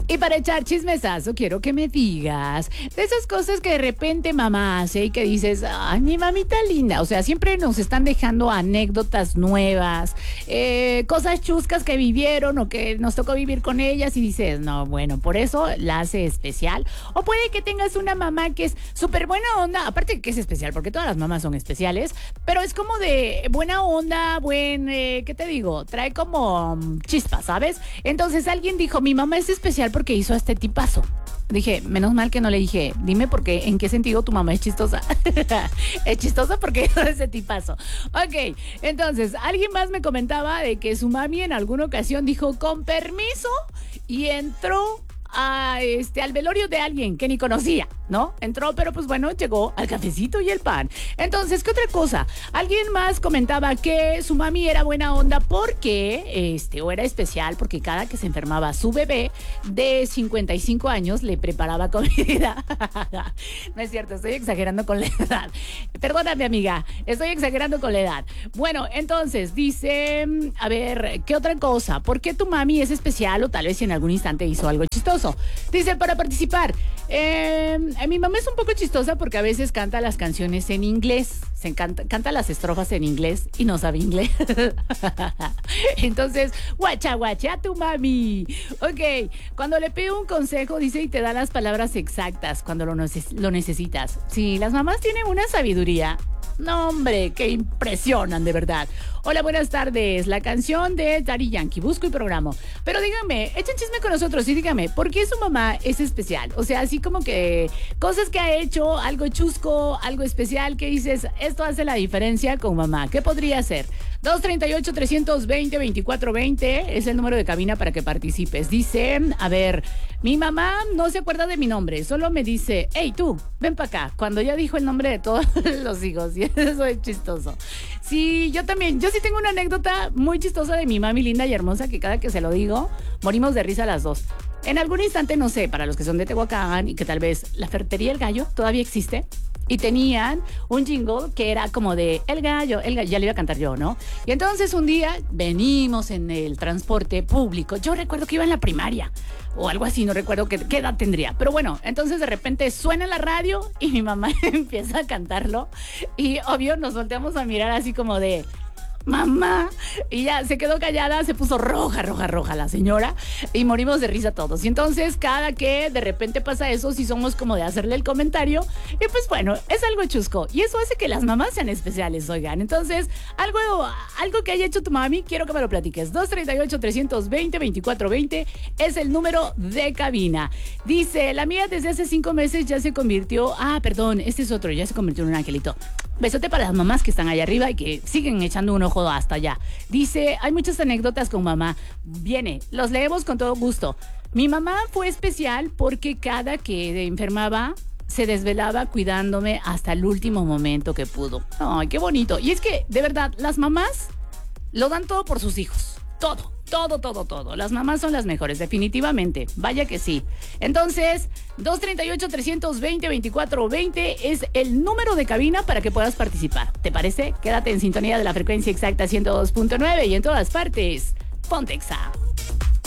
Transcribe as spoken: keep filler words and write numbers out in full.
Y para echar chismesazo, quiero que me digas de esas cosas que de repente mamá hace y que dices, ay, mi mamita linda. O sea, siempre nos están dejando anécdotas nuevas, eh, cosas chuscas que vivieron o que nos tocó vivir con ellas y dices, no, bueno, por eso la hace especial. O puede que tengas una mamá que es súper buena onda, aparte de que es especial, porque todas las mamás son especiales, pero es como de buena onda, buen, eh, ¿qué te digo? Trae como um, chispa, ¿sabes? Entonces alguien dijo, mi mamá es especial porque hizo a este tipazo. Dije, menos mal que no le dije, dime por qué, en qué sentido tu mamá es chistosa. Es chistosa porque hizo ese tipazo. Ok, entonces, alguien más me comentaba de que su mami en alguna ocasión dijo, con permiso, y entró a este al velorio de alguien que ni conocía, ¿no? Entró, pero pues bueno, llegó al cafecito y el pan. Entonces, ¿qué otra cosa? Alguien más comentaba que su mami era buena onda porque, este, o era especial porque cada que se enfermaba su bebé de cincuenta y cinco años le preparaba comida. No es cierto, estoy exagerando con la edad. Perdóname, amiga, estoy exagerando con la edad. Bueno, entonces, dice, a ver, ¿qué otra cosa? ¿Por qué tu mami es especial o tal vez si en algún instante hizo algo chistoso? Dice, para participar, eh, mi mamá es un poco chistosa porque a veces canta las canciones en inglés, se encanta, canta las estrofas en inglés y no sabe inglés. Entonces, guacha, guacha, tu mami. Ok, cuando le pido un consejo, dice, y te da las palabras exactas cuando lo, neces- lo necesitas. Sí, las mamás tienen una sabiduría. No, hombre, que impresionan, de verdad. Hola, buenas tardes. La canción de Daddy Yankee. Busco y programo. Pero díganme, echen chisme con nosotros y díganme, ¿por qué su mamá es especial? O sea, así como que cosas que ha hecho, algo chusco, algo especial, que dices, esto hace la diferencia con mamá. ¿Qué podría ser? dos treinta y ocho, trescientos veinte, veinticuatro veinte es el número de cabina para que participes. Dice, a ver, mi mamá no se acuerda de mi nombre, solo me dice, hey, tú, ven para acá, cuando ya dijo el nombre de todos los hijos, y eso es chistoso. Sí, yo también, yo sí tengo una anécdota muy chistosa de mi mami linda y hermosa, que cada que se lo digo, morimos de risa las dos. En algún instante, no sé, para los que son de Tehuacán y que tal vez la ferretería El Gallo todavía existe, y tenían un jingle que era como de El Gallo, el gallo, ya le iba a cantar yo, ¿no? Y entonces un día venimos en el transporte público. Yo recuerdo que iba en la primaria o algo así, no recuerdo qué, qué edad tendría. Pero bueno, entonces de repente suena la radio y mi mamá empieza a cantarlo. Y obvio nos volteamos a mirar así como de... mamá, y ya se quedó callada, se puso roja, roja, roja la señora y morimos de risa todos. Y entonces cada que de repente pasa eso, si somos como de hacerle el comentario, y pues bueno, es algo chusco y eso hace que las mamás sean especiales, oigan. Entonces, algo, algo que haya hecho tu mami, quiero que me lo platiques. dos treinta y ocho, trescientos veinte, veinticuatro veinte es el número de cabina. Dice, la mía desde hace cinco meses ya se convirtió, ah, perdón, este es otro, ya se convirtió en un angelito. Besote para las mamás que están allá arriba y que siguen echando un ojo hasta allá. Dice, hay muchas anécdotas con mamá. Viene, los leemos con todo gusto. Mi mamá fue especial porque cada que enfermaba se desvelaba cuidándome hasta el último momento que pudo. Ay, qué bonito. Y es que, de verdad, las mamás lo dan todo por sus hijos. Todo. Todo, todo, todo. Las mamás son las mejores, definitivamente. Vaya que sí. Entonces, dos treinta y ocho, trescientos veinte, veinticuatro veinte es el número de cabina para que puedas participar. ¿Te parece? Quédate en sintonía de la frecuencia exacta ciento dos punto nueve y en todas partes, Ponte Exa.